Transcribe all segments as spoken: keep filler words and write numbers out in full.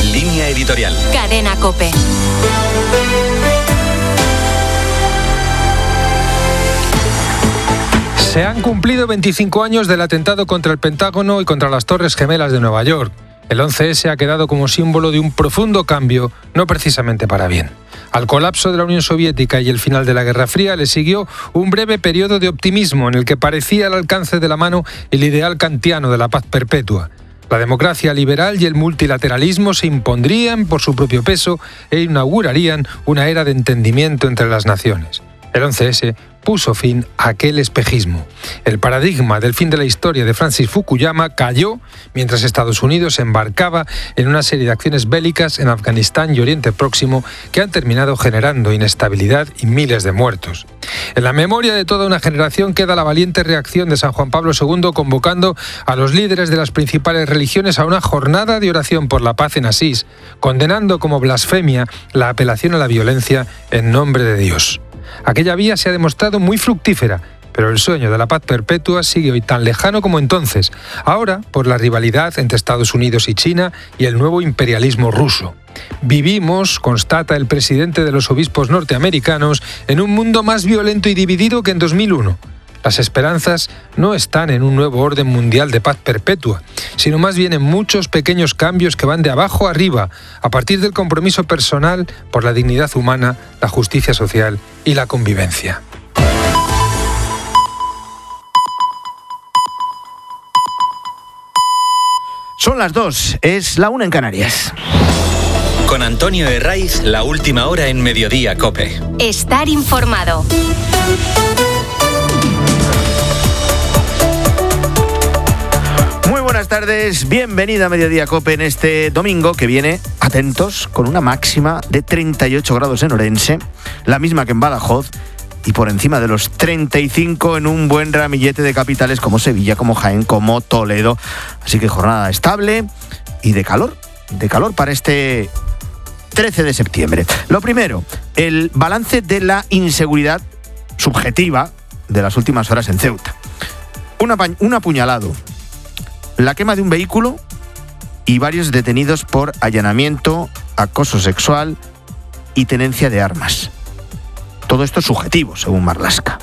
Línea Editorial. Cadena COPE. Se han cumplido veinticinco años del atentado contra el Pentágono y contra las Torres Gemelas de Nueva York. El once ese ha quedado como símbolo de un profundo cambio, no precisamente para bien. Al colapso de la Unión Soviética y el final de la Guerra Fría le siguió un breve periodo de optimismo en el que parecía al alcance de la mano el ideal kantiano de la paz perpetua. La democracia liberal y el multilateralismo se impondrían por su propio peso e inaugurarían una era de entendimiento entre las naciones. El once ese puso fin a aquel espejismo. El paradigma del fin de la historia de Francis Fukuyama cayó mientras Estados Unidos se embarcaba en una serie de acciones bélicas en Afganistán y Oriente Próximo que han terminado generando inestabilidad y miles de muertos. En la memoria de toda una generación queda la valiente reacción de San Juan Pablo segundo convocando a los líderes de las principales religiones a una jornada de oración por la paz en Asís, condenando como blasfemia la apelación a la violencia en nombre de Dios. Aquella vía se ha demostrado muy fructífera, pero el sueño de la paz perpetua sigue hoy tan lejano como entonces, ahora por la rivalidad entre Estados Unidos y China y el nuevo imperialismo ruso. Vivimos, constata el presidente de los obispos norteamericanos, en un mundo más violento y dividido que en dos mil uno. Las esperanzas no están en un nuevo orden mundial de paz perpetua, sino más bien en muchos pequeños cambios que van de abajo arriba, a partir del compromiso personal por la dignidad humana, la justicia social y la convivencia. Son las dos, es la una en Canarias. Con Antonio Herraiz, la última hora en Mediodía COPE. Estar informado. Muy buenas tardes, bienvenida a Mediodía COPE en este domingo que viene, atentos, con una máxima de treinta y ocho grados en Orense, la misma que en Badajoz, y por encima de los treinta y cinco en un buen ramillete de capitales como Sevilla, como Jaén, como Toledo. Así que jornada estable y de calor, de calor para este trece de septiembre. Lo primero, el balance de la inseguridad subjetiva de las últimas horas en Ceuta. Un, apa- un apuñalado, la quema de un vehículo y varios detenidos por allanamiento, acoso sexual y tenencia de armas. Todo esto es subjetivo, según Marlaska.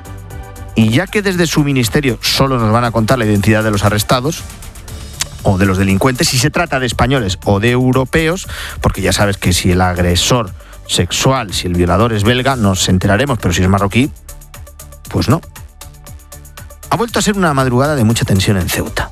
Y ya que desde su ministerio solo nos van a contar la identidad de los arrestados o de los delincuentes, si se trata de españoles o de europeos, porque ya sabes que si el agresor sexual, si el violador es belga, nos enteraremos, pero si es marroquí, pues no. Ha vuelto a ser una madrugada de mucha tensión en Ceuta.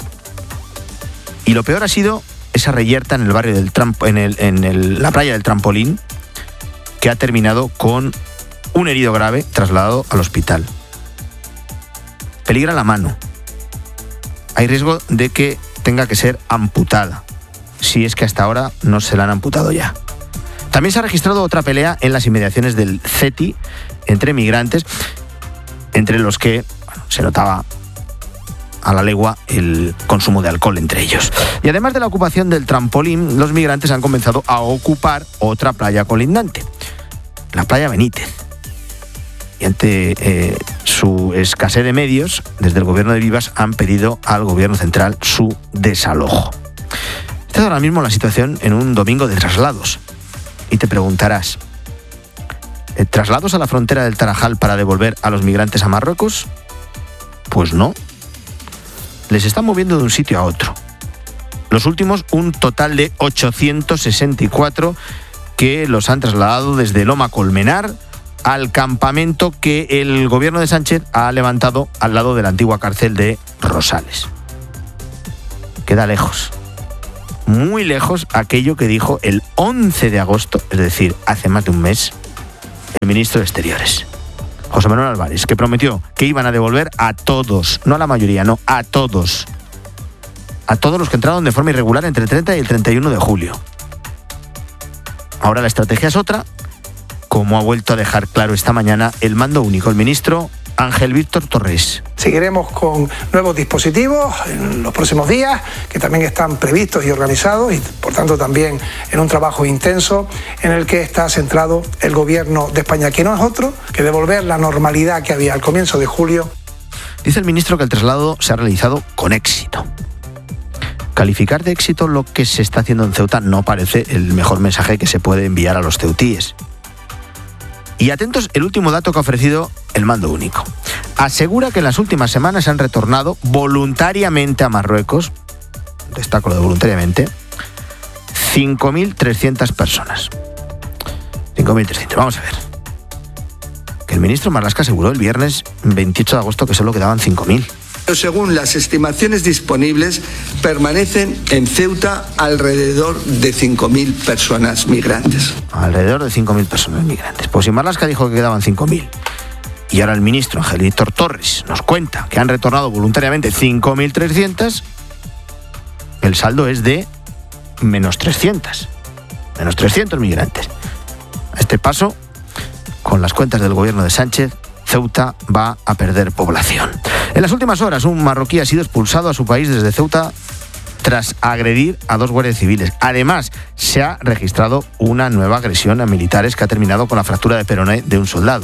Y lo peor ha sido esa reyerta en el barrio del Trampo, en, el, en el, la playa del Trampolín, que ha terminado con un herido grave trasladado al hospital. Peligra la mano. Hay riesgo de que tenga que ser amputada, si es que hasta ahora no se la han amputado ya. También se ha registrado otra pelea en las inmediaciones del CETI entre migrantes, entre los que bueno, se notaba a la legua el consumo de alcohol entre ellos. Y además de la ocupación del trampolín, los migrantes han comenzado a ocupar otra playa colindante, la playa Benítez. Y ante eh, su escasez de medios, desde el gobierno de Vivas han pedido al gobierno central su desalojo. Esta es ahora mismo la situación en un domingo de traslados. Y te preguntarás, ¿traslados a la frontera del Tarajal para devolver a los migrantes a Marruecos? Pues no. Les están moviendo de un sitio a otro. Los últimos, un total de ochocientos sesenta y cuatro que los han trasladado desde Loma Colmenar al campamento que el gobierno de Sánchez ha levantado al lado de la antigua cárcel de Rosales. Queda lejos, muy lejos aquello que dijo el once de agosto, es decir, hace más de un mes, el ministro de Exteriores, José Manuel Álvarez, que prometió que iban a devolver a todos, no a la mayoría, no, a todos, a todos los que entraron de forma irregular entre el treinta y el treinta y uno de julio. Ahora la estrategia es otra, como ha vuelto a dejar claro esta mañana el mando único, el ministro Ángel Víctor Torres. Seguiremos con nuevos dispositivos en los próximos días, que también están previstos y organizados, y por tanto también en un trabajo intenso en el que está centrado el gobierno de España, que no es otro que devolver la normalidad que había al comienzo de julio. Dice el ministro que el traslado se ha realizado con éxito. calificar de éxito lo que se está haciendo en Ceuta no parece el mejor mensaje que se puede enviar a los ceutíes. Y atentos, el último dato que ha ofrecido el Mando Único. Asegura que en las últimas semanas han retornado voluntariamente a Marruecos, destaco lo de voluntariamente, cinco mil trescientas personas. cinco mil trescientas, vamos a ver. Que el ministro Marlaska aseguró el viernes veintiocho de agosto que solo quedaban cinco mil. Según las estimaciones disponibles, permanecen en Ceuta alrededor de cinco mil personas migrantes. Alrededor de cinco mil personas migrantes. Pues si Marlaska dijo que quedaban cinco mil, y ahora el ministro Ángel Víctor Torres nos cuenta que han retornado voluntariamente cinco mil trescientas, el saldo es de menos trescientos. Menos trescientos migrantes. A este paso, con las cuentas del gobierno de Sánchez, Ceuta va a perder población. En las últimas horas, un marroquí ha sido expulsado a su país desde Ceuta tras agredir a dos guardias civiles. Además, se ha registrado una nueva agresión a militares que ha terminado con la fractura de peroné de un soldado.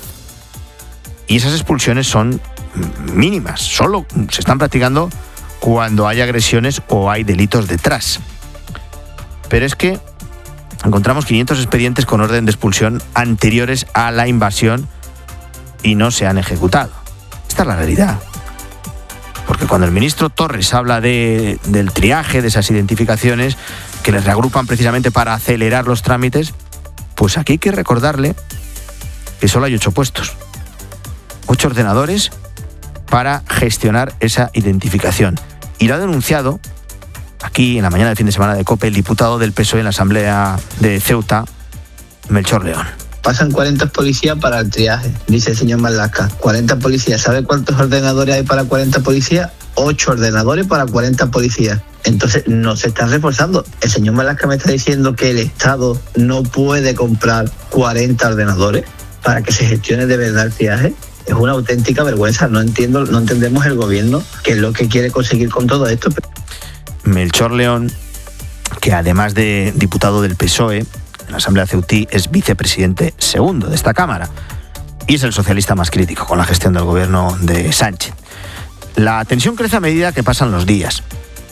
Y esas expulsiones son mínimas, solo se están practicando cuando hay agresiones o hay delitos detrás. Pero es que encontramos quinientos expedientes con orden de expulsión anteriores a la invasión y no se han ejecutado. Esta es la realidad. Porque cuando el ministro Torres habla de, del triaje, de esas identificaciones que les reagrupan precisamente para acelerar los trámites, pues aquí hay que recordarle que solo hay ocho puestos. Ocho ordenadores para gestionar esa identificación. Y lo ha denunciado aquí en la mañana del fin de semana de COPE el diputado del P S O E en la Asamblea de Ceuta, Melchor León. Pasan cuarenta policías para el triaje, dice el señor Marlaska. cuarenta policías. ¿Sabe cuántos ordenadores hay para cuarenta policías? ocho ordenadores para cuarenta policías. Entonces no se están reforzando. El señor Marlaska me está diciendo que el Estado no puede comprar cuarenta ordenadores para que se gestione de verdad el triaje. Es una auténtica vergüenza. No entiendo, no entendemos el gobierno qué es lo que quiere conseguir con todo esto. Melchor León, que además de diputado del P S O E en la Asamblea Ceutí, es vicepresidente segundo de esta Cámara y es el socialista más crítico con la gestión del gobierno de Sánchez. La tensión crece a medida que pasan los días.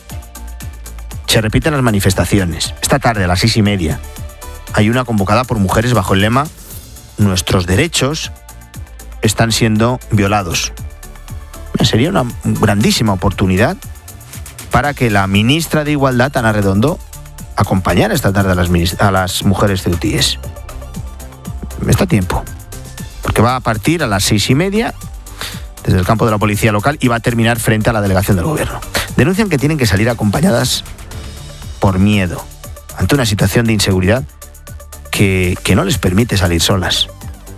Se repiten las manifestaciones. Esta tarde, a las seis y media, hay una convocada por mujeres bajo el lema «Nuestros derechos están siendo violados». Sería una grandísima oportunidad para que la ministra de Igualdad, Ana Redondo, acompañara esta tarde a las, a las mujeres ceutíes. Está a tiempo, porque va a partir a las seis y media desde el campo de la policía local y va a terminar frente a la delegación del gobierno. Denuncian que tienen que salir acompañadas por miedo, ante una situación de inseguridad que, que no les permite salir solas.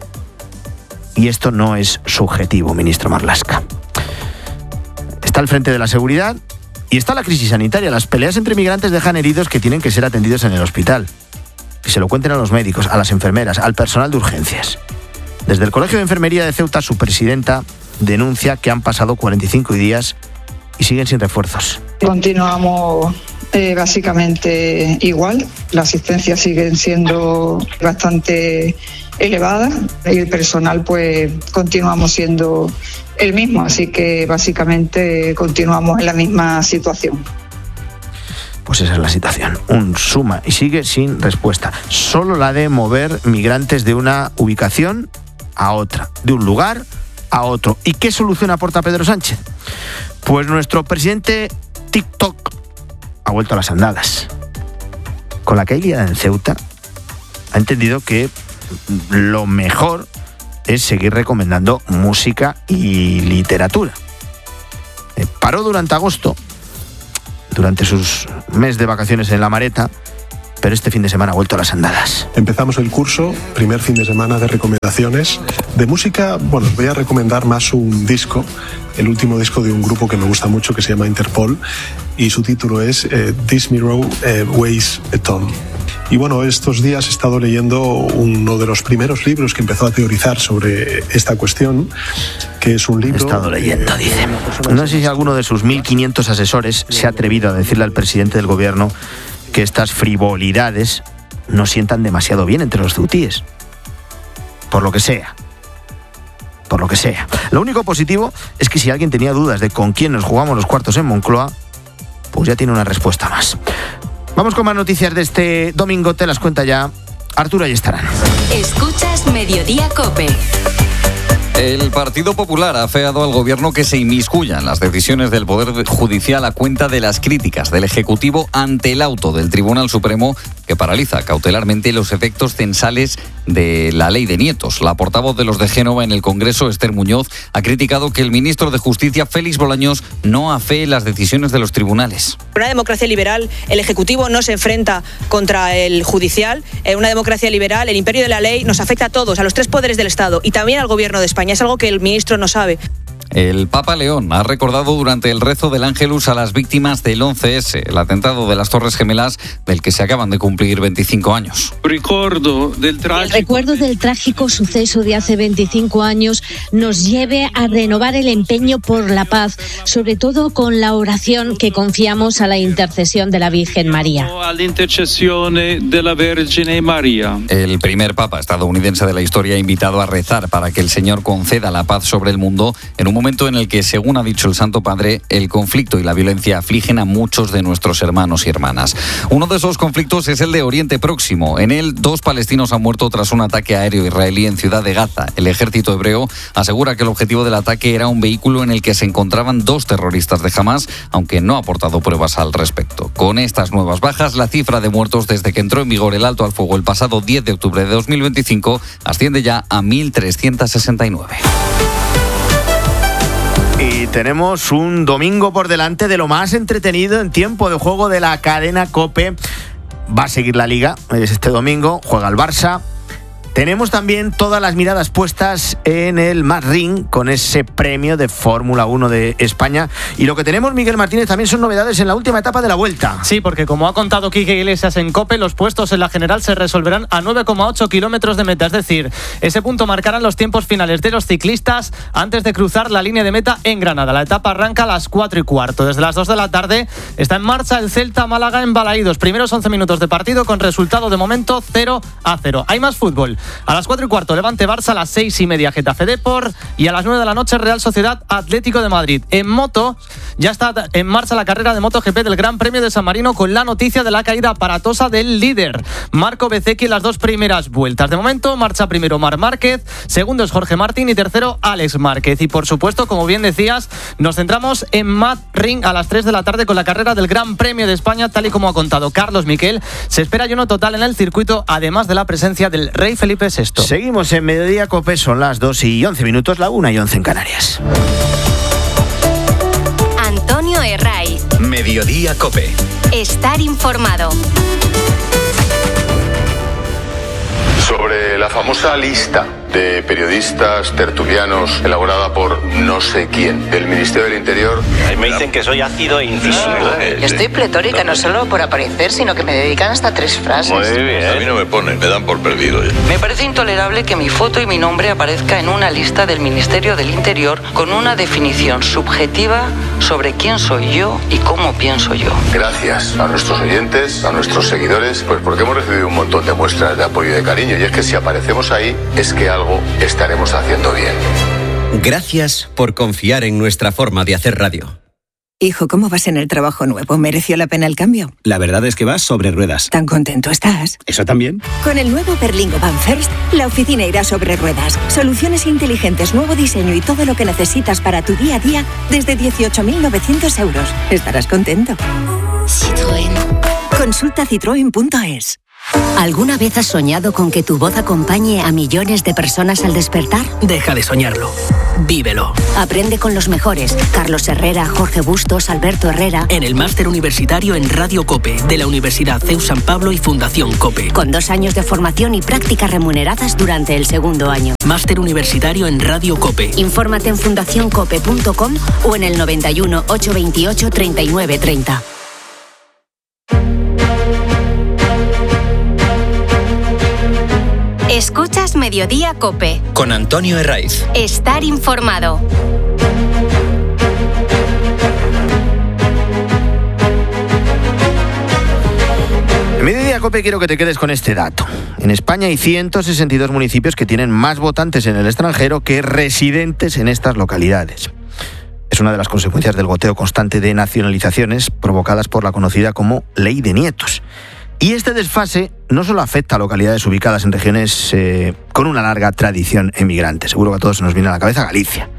Y esto no es subjetivo, ministro Marlaska. Está al frente de la seguridad y está la crisis sanitaria. Las peleas entre migrantes dejan heridos que tienen que ser atendidos en el hospital. Que se lo cuenten a los médicos, a las enfermeras, al personal de urgencias. Desde el Colegio de Enfermería de Ceuta, su presidenta denuncia que han pasado cuarenta y cinco días y siguen sin refuerzos. Continuamos eh, básicamente igual. La asistencia sigue siendo bastante elevada y el personal pues continuamos siendo el mismo, así que básicamente continuamos en la misma situación. Pues esa es la situación, un suma y sigue sin respuesta. Solo la de mover migrantes de una ubicación a otra, de un lugar a otro. ¿Y qué solución aporta Pedro Sánchez? Pues nuestro presidente TikTok ha vuelto a las andadas. Con la caída en Ceuta, ha entendido que lo mejor es seguir recomendando música y literatura. Paró durante agosto, durante sus meses de vacaciones en La Mareta, pero este fin de semana ha vuelto a las andadas. Empezamos el curso, primer fin de semana de recomendaciones. De música, bueno, voy a recomendar más un disco, el último disco de un grupo que me gusta mucho que se llama Interpol, y su título es eh, This Mirror eh, Weighs a Ton. Y bueno, estos días he estado leyendo uno de los primeros libros que empezó a teorizar sobre esta cuestión, que es un libro... He estado leyendo, eh, dice. No sé si alguno de sus mil quinientos asesores se ha atrevido a decirle al presidente del gobierno que estas frivolidades no sientan demasiado bien entre los ceutíes. Por lo que sea. Por lo que sea. Lo único positivo es que si alguien tenía dudas de con quién nos jugamos los cuartos en Moncloa, pues ya tiene una respuesta más. Vamos con más noticias de este domingo, te las cuenta ya Arturo Ayestarán. Escuchas Mediodía COPE. El Partido Popular ha afeado al Gobierno que se inmiscuya en las decisiones del Poder Judicial a cuenta de las críticas del Ejecutivo ante el auto del Tribunal Supremo que paraliza cautelarmente los efectos censales de la ley de nietos. La portavoz de los de Génova en el Congreso, Esther Muñoz, ha criticado que el ministro de Justicia, Félix Bolaños, no afee las decisiones de los tribunales. En una democracia liberal, el Ejecutivo no se enfrenta contra el Judicial. En una democracia liberal, el imperio de la ley nos afecta a todos, a los tres poderes del Estado y también al Gobierno de España. Es algo que el ministro no sabe. El Papa León ha recordado durante el rezo del Ángelus a las víctimas del once ese, el atentado de las Torres Gemelas, del que se acaban de cumplir veinticinco años. Recuerdo del trágico... El recuerdo del trágico suceso de hace veinticinco años nos lleve a renovar el empeño por la paz, sobre todo con la oración que confiamos a la intercesión de la Virgen María. A la intercesión de la Virgen María. El primer Papa estadounidense de la historia ha invitado a rezar para que el Señor conceda la paz sobre el mundo en un momento en el que, según ha dicho el Santo Padre, el conflicto y la violencia afligen a muchos de nuestros hermanos y hermanas. Uno de esos conflictos es el de Oriente Próximo. En él, dos palestinos han muerto tras un ataque aéreo israelí en Ciudad de Gaza. El ejército hebreo asegura que el objetivo del ataque era un vehículo en el que se encontraban dos terroristas de Hamás, aunque no ha aportado pruebas al respecto. Con estas nuevas bajas, la cifra de muertos desde que entró en vigor el alto al fuego el pasado diez de octubre de dos mil veinticinco asciende ya a mil trescientos sesenta y nueve. Y tenemos un domingo por delante de lo más entretenido en tiempo de juego de la cadena COPE. Va a seguir la Liga, es este domingo, juega el Barça. Tenemos también todas las miradas puestas en el Madrid con ese premio de Fórmula uno de España. Y lo que tenemos, Miguel Martínez, también son novedades en la última etapa de la Vuelta. Sí, porque como ha contado Quique Iglesias en COPE, los puestos en la general se resolverán a nueve coma ocho kilómetros de meta. Es decir, ese punto marcarán los tiempos finales de los ciclistas antes de cruzar la línea de meta en Granada. La etapa arranca a las cuatro y cuarto. Desde las dos de la tarde está en marcha el Celta Málaga en Balaídos. Primeros once minutos de partido con resultado de momento cero a cero. Hay más fútbol. A las cuatro y cuarto Levante Barça, a las seis y media Getafe Depor y a las nueve de la noche Real Sociedad Atlético de Madrid. En moto ya está en marcha la carrera de MotoGP del Gran Premio de San Marino con la noticia de la caída aparatosa del líder Marco Bezzecchi en las dos primeras vueltas. De momento marcha primero Marc Márquez, segundo es Jorge Martín y tercero Alex Márquez. Y por supuesto, como bien decías, nos centramos en Mad Ring a las tres de la tarde con la carrera del Gran Premio de España, tal y como ha contado Carlos Miquel. Se espera lleno total en el circuito, además de la presencia del rey Felipe sexto. Seguimos en Mediodía COPE, son las dos y once minutos, la una y once en Canarias. Antonio Herraiz. Mediodía COPE. Estar informado. Sobre la famosa lista de periodistas tertulianos elaborada por no sé quién del Ministerio del Interior. Ahí me dicen que soy ácido e incisivo. Estoy pletórica, no solo por aparecer, sino que me dedican hasta tres frases. Muy bien. A mí no me ponen, me dan por perdido. Me parece intolerable que mi foto y mi nombre aparezca en una lista del Ministerio del Interior con una definición subjetiva sobre quién soy yo y cómo pienso yo. Gracias a nuestros oyentes, a nuestros seguidores, pues porque hemos recibido un montón de muestras de apoyo y de cariño. Y es que si aparecemos ahí, es que algo estaremos haciendo bien. Gracias por confiar en nuestra forma de hacer radio. Hijo, ¿cómo vas en el trabajo nuevo? ¿Mereció la pena el cambio? La verdad es que vas sobre ruedas. ¿Tan contento estás? ¿Eso también? Con el nuevo Berlingo Van First, la oficina irá sobre ruedas. Soluciones inteligentes, nuevo diseño y todo lo que necesitas para tu día a día desde dieciocho mil novecientos euros. Estarás contento. Citroën. Consulta citroen punto es. ¿Alguna vez has soñado con que tu voz acompañe a millones de personas al despertar? Deja de soñarlo. Vívelo. Aprende con los mejores. Carlos Herrera, Jorge Bustos, Alberto Herrera. En el máster universitario en Radio COPE de la Universidad C E U San Pablo y Fundación COPE. Con dos años de formación y prácticas remuneradas durante el segundo año. Máster universitario en Radio COPE. Infórmate en fundación cope punto com o en el noventa y uno, ochocientos veintiocho, treinta y nueve treinta. Escuchas Mediodía COPE. Con Antonio Herraiz. Estar informado. En Mediodía COPE quiero que te quedes con este dato. En España hay ciento sesenta y dos municipios que tienen más votantes en el extranjero que residentes en estas localidades. Es una de las consecuencias del goteo constante de nacionalizaciones provocadas por la conocida como Ley de Nietos. Y este desfase no solo afecta a localidades ubicadas en regiones eh, con una larga tradición emigrante. Seguro que a todos se nos viene a la cabeza Galicia.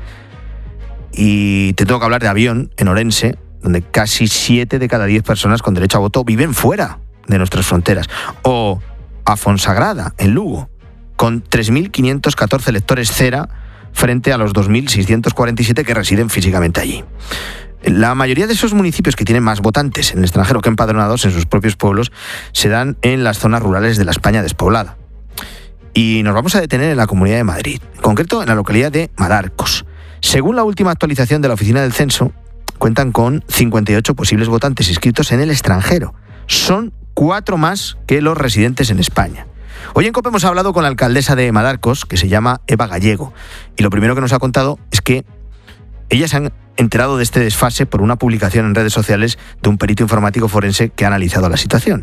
Y te tengo que hablar de Avión, en Orense, donde casi siete de cada diez personas con derecho a voto viven fuera de nuestras fronteras. O a Fonsagrada, en Lugo, con tres mil quinientos catorce electores cera frente a los dos mil seiscientos cuarenta y siete que residen físicamente allí. La mayoría de esos municipios que tienen más votantes en el extranjero que empadronados en sus propios pueblos se dan en las zonas rurales de la España despoblada. Y nos vamos a detener en la Comunidad de Madrid, en concreto en la localidad de Madarcos. Según la última actualización de la Oficina del Censo, cuentan con cincuenta y ocho posibles votantes inscritos en el extranjero. Son cuatro más que los residentes en España. Hoy en COPE hemos hablado con la alcaldesa de Madarcos, que se llama Eva Gallego, y lo primero que nos ha contado es que ellas han enterado de este desfase por una publicación en redes sociales de un perito informático forense que ha analizado la situación.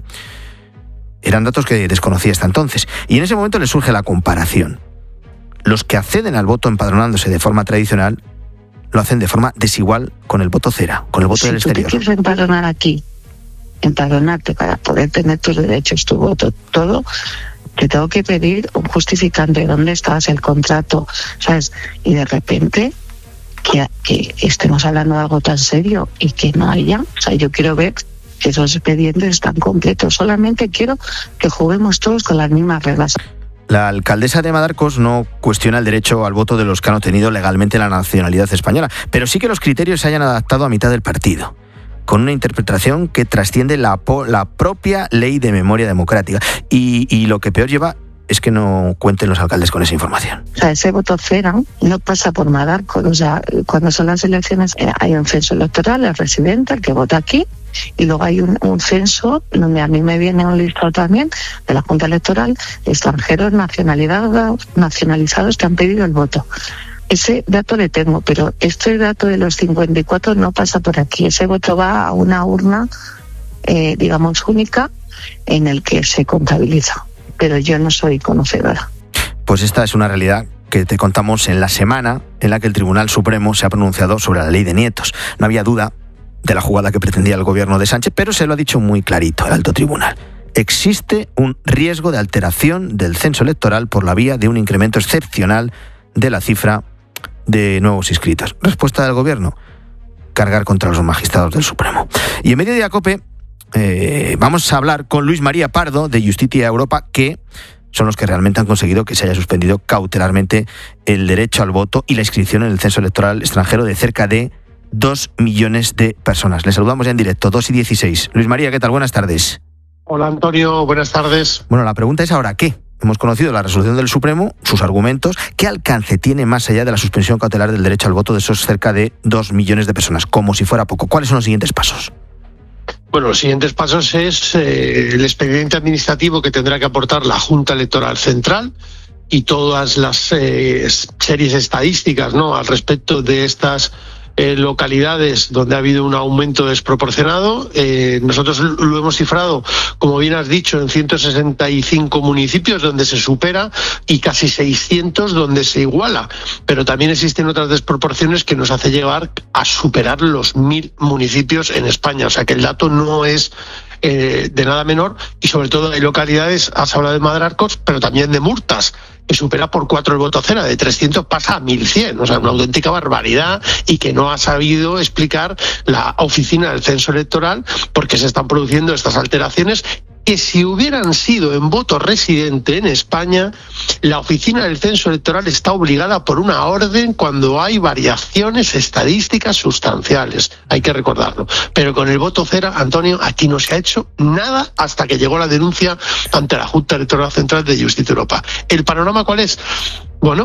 Eran datos que desconocía hasta entonces, y en ese momento les surge la comparación. Los que acceden al voto empadronándose de forma tradicional lo hacen de forma desigual con el voto cera, con el voto si del exterior. Si tú te quieres empadronar aquí, empadronarte para poder tener tus derechos, tu voto, todo, te tengo que pedir un justificante de dónde estás, el contrato, ¿sabes? Y de repente que, que estemos hablando de algo tan serio y que no haya, o sea, yo quiero ver que esos expedientes están completos, solamente quiero que juguemos todos con las mismas reglas. La alcaldesa de Madarcos no cuestiona el derecho al voto de los que han obtenido legalmente la nacionalidad española, pero sí que los criterios se hayan adaptado a mitad del partido, con una interpretación que trasciende la, la propia ley de memoria democrática. Y, y lo que peor lleva es que no cuenten los alcaldes con esa información. O sea, ese voto cera no pasa por Madarcos. O sea, cuando son las elecciones eh, hay un censo electoral, el residente, el que vota aquí, y luego hay un, un censo donde a mí me viene un listado también de la Junta Electoral de extranjeros nacionalizados, nacionalizados que han pedido el voto. Ese dato le tengo, pero este dato de los cincuenta y cuatro no pasa por aquí. Ese voto va a una urna, eh, digamos, única, en el que se contabiliza. Pero yo no soy conocedora. Pues esta es una realidad que te contamos en la semana en la que el Tribunal Supremo se ha pronunciado sobre la Ley de Nietos. No había duda de la jugada que pretendía el gobierno de Sánchez, pero se lo ha dicho muy clarito el alto tribunal. Existe un riesgo de alteración del censo electoral por la vía de un incremento excepcional de la cifra de nuevos inscritos. Respuesta del gobierno: cargar contra los magistrados del Supremo. Y en Mediodía COPE eh, vamos a hablar con Luis María Pardo de Justitia Europa, que son los que realmente han conseguido que se haya suspendido cautelarmente el derecho al voto y la inscripción en el censo electoral extranjero de cerca de dos millones de personas. Les saludamos ya en directo, dos y dieciséis. Luis María, ¿qué tal? Buenas tardes. Hola Antonio, buenas tardes. Bueno, la pregunta es ahora, ¿qué? Hemos conocido la resolución del Supremo, sus argumentos. ¿Qué alcance tiene más allá de la suspensión cautelar del derecho al voto de esos cerca de dos millones de personas? Como si fuera poco. ¿Cuáles son los siguientes pasos? Bueno, los siguientes pasos es eh, el expediente administrativo que tendrá que aportar la Junta Electoral Central y todas las eh, series estadísticas, ¿no?, al respecto de estas Eh, localidades donde ha habido un aumento desproporcionado. Eh, nosotros lo hemos cifrado, como bien has dicho, en ciento sesenta y cinco municipios donde se supera y casi seiscientos donde se iguala. Pero también existen otras desproporciones que nos hace llegar a superar los mil municipios en España. O sea que el dato no es eh, de nada menor, y sobre todo hay localidades, has hablado de Madarcos, pero también de Murtas, que supera por cuatro el voto cera, de trescientos pasa a mil cien, o sea, una auténtica barbaridad, y que no ha sabido explicar la oficina del censo electoral porque se están produciendo estas alteraciones que, si hubieran sido en voto residente en España, la oficina del censo electoral está obligada por una orden cuando hay variaciones estadísticas sustanciales, hay que recordarlo. Pero con el voto cera, Antonio, aquí no se ha hecho nada hasta que llegó la denuncia ante la Junta Electoral Central de Justicia Europa. ¿El panorama cuál es? Bueno,